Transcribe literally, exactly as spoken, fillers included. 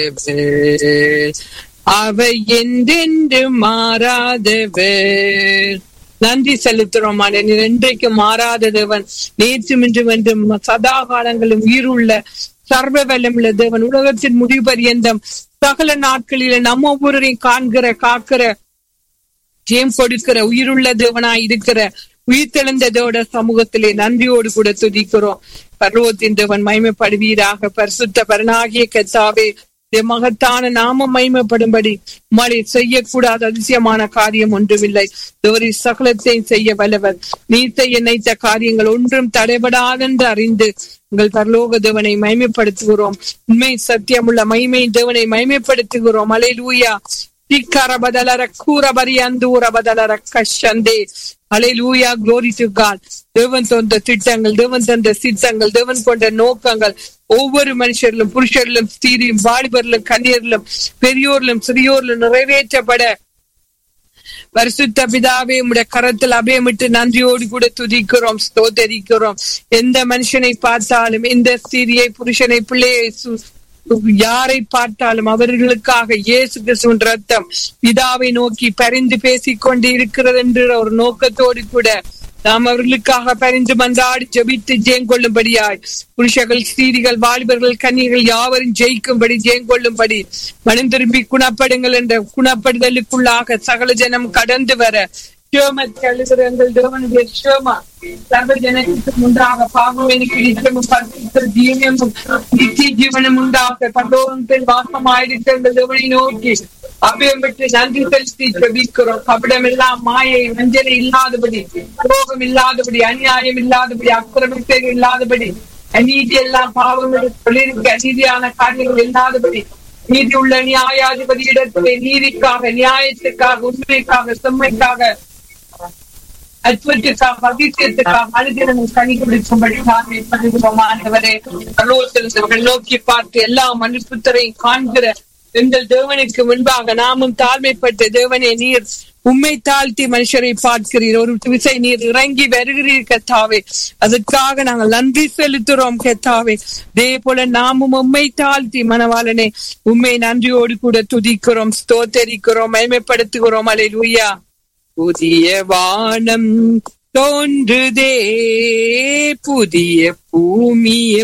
அவை என்றென்று மாறாதவர். நன்றி செலுத்துறோம். நீர் என்றைக்கு மாறாத தேவன், நேற்றும் இன்றும் என்றும் சதா காலங்களும் உயிருள்ள சர்வ வல்லமுள்ள தேவன். உலகத்தின் முடிவு பரியந்தம் சகல நாட்களில நம்ம ஒவ்வொருவரையும் காண்கிற, காக்கிற, ஜெயம் கொடுக்கிற உயிருள்ள தேவனாய் இருக்கிற உயிர்த்தெழுந்ததோட சமூகத்திலே நன்றியோடு கூட துதிக்கிறோம். பரலோகத்தின் தேவன் மகிமைப்படுவீராக. பரிசுத்த பரனாகிய கர்த்தாவே, மகத்தான நாமம் மகிமைப்படும்படி மழை செய்யக்கூடாத அதிசயமான காரியம் ஒன்றுமில்லை. தேவரீ சகலத்தையும் செய்ய வல்லவர். நீர் செய்ய நினைத்த காரியங்கள் ஒன்றும் தடைபடாதென்று அறிந்து உங்கள் பரலோக தேவனை மகிமைப்படுத்துகிறோம். உண்மை சத்தியமுள்ள மகிமை தேவனை மகிமைப்படுத்துகிறோம். அல்லேலூயா. திக்கரபதலர கூரபரி அந்தூரபதலர கஷந்தே. அல்லேலூயா. glory to God. தேவன் தந்த திட்டங்கள், தேவன் தந்த சித்தங்கள், தேவன் கொண்ட நோக்கங்கள் ஒவ்வொரு மனுஷரிலும், புருஷரிலும், ஸ்திரீயும், வாலிபரிலும், கன்னியரிலும், பெரியோரிலும், சிறியோரிலும் நிறைவேற்றப்பட பரிசுத்த பிதாவே உம்முடைய கரத்தில் அபயமிட்டு நன்றியோடு கூட துதிக்கிறோம், ஸ்தோத்தரிக்கிறோம். எந்த மனுஷனை பார்த்தாலும், எந்த ஸ்திரியை, புருஷனை, பிள்ளையை, யாரை பார்த்தாலும் அவர்களுக்காக இயேசு கிறிஸ்துவின் ரத்தம் பிதாவை நோக்கி பரிந்து பேசிக் கொண்டு இருக்கிறது என்ற ஒரு நோக்கத்தோடு கூட நாம் அவர்களுக்காக பரிந்து மன்றாடி ஜெபித்து ஜெயங்கொள்ளும்படியாய் புருஷர்கள், ஸ்திரீகள், வாலிபர்கள், கன்னியர்கள் யாவரும் ஜெயிக்கும்படி ஜெயங்கொள்ளும்படி மனம் திரும்பி குணப்படுங்கள் என்ற குணப்படுதலுக்குள்ளாக சகல ஜனம் கடந்து வர எங்கள் தேவனுடைய ஷோமா சர்வ ஜனத்துக்கு உண்டாக பாவம் எனக்கு நிச்சயமும் ஜீவனமும் நித்திய ஜீவனம் உண்டாக பரலோகத்தில் வாசமாயிருக்க எங்கள் தேவனை நோக்கி அபயம் பெற்று நன்றி செலுத்தி ஜெபிக்கிறோம். கபடம் எல்லாம், மாயை, வஞ்சனை இல்லாதபடி, துரோகம் இல்லாதபடி, அநியாயம் இல்லாதபடி, அக்கிரமத்தை இல்லாதபடி, அநீதி எல்லாம், பாவம் தொழிலுக்கு அநீதியான காரியங்கள் இல்லாதபடி, நீதி உள்ள நியாயாதிபதி இடத்திலே நீதிக்காக, நியாயத்துக்காக, உண்மைக்காக, செம்மைக்காக, அற்புதத்துக்காக, அதிசயத்துக்காக அனுதினமும் கனி கொடுக்கும்படி ஆண்டவரே பரலோகத்தில் நோக்கி பார்த்து எல்லா மனுப்புத்தரையும் காண்கிற எங்கள் தேவனுக்கு முன்பாக நாமும் தாழ்மைப்பட்ட தேவனே, நீர் உம்மை தாழ்த்தி மனுஷரை பார்க்கிறீர். ஒரு விசை நீர் இறங்கி வருகிறீர் கர்த்தாவே. அதற்காக நாங்கள் நன்றி செலுத்துறோம் கர்த்தாவே. அதே போல நாமும் உம்மை தாழ்த்தி மனவாளனே உம்மை நன்றியோடு கூட துதிக்கிறோம், ஸ்தோத்தரிக்கிறோம், மகிமைப்படுத்துகிறோம். அல்லேலூயா. புதிய வானம் தோன்றுதே, புதிய பூமி